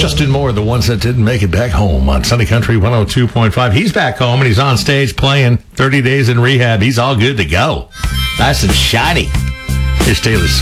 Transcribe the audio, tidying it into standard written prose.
Justin Moore, the ones that didn't make it back home on Sunny Country 102.5. He's back home and he's on stage playing 30 Days in Rehab. He's all good to go. Nice and shiny. Here's Taylor Swift.